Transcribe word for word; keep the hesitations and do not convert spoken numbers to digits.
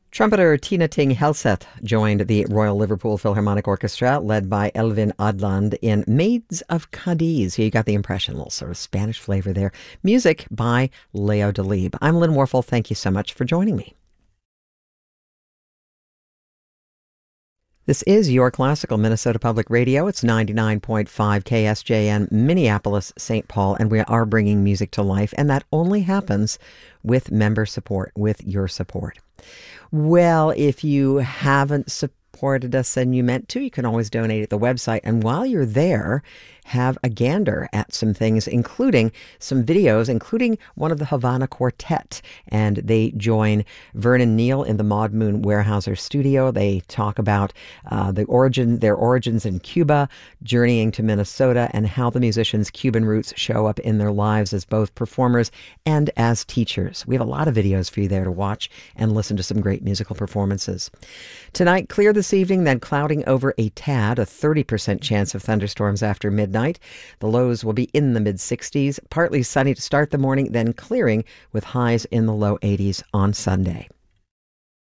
Trumpeter Tina Ting Helseth joined the Royal Liverpool Philharmonic Orchestra, led by Elvin Adland, in Maids of Cadiz. Here you got the impression, a little sort of Spanish flavor there. Music by Leo Delibes. I'm Lynn Warfel. Thank you so much for joining me. This is your classical Minnesota Public Radio. It's ninety-nine point five K S J N, Minneapolis, Saint Paul, and we are bringing music to life, and that only happens with member support, with your support. Well, if you haven't supported us and you meant to, you can always donate at the website. And while you're there, have a gander at some things, including some videos, including one of the Havana Quartet. And they join Vernon Neal in the Maud Moon Weyerhaeuser studio. They talk about uh, the origin, their origins in Cuba, journeying to Minnesota, and how the musicians' Cuban roots show up in their lives as both performers and as teachers. We have a lot of videos for you there to watch and listen to some great musical performances. Tonight, clear this evening, then clouding over a tad, a thirty percent chance of thunderstorms after midnight. The lows will be in the mid sixties, partly sunny to start the morning, then clearing with highs in the low eighties on Sunday.